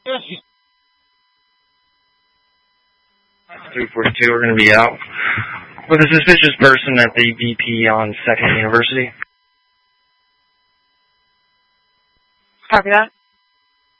342, we're going to be out with a suspicious person at the BP on 2nd University. Copy that.